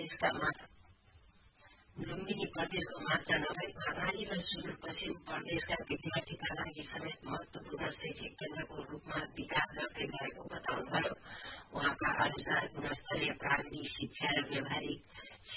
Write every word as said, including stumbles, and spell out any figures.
प्रदेशका लुम्बिनी प्रदेशको मात्र नभई कर्णाली र सुदूरपश्चिम प्रदेशका विद्यार्थीका लागि समेत महत्वपूर्ण शैक्षिक केन्द्रको रूपमा विकास गर्दै गएको बताउनुभयो। उहाँका अनुसार गुणस्तरीय प्राविधिक शिक्षा र व्यावहारिक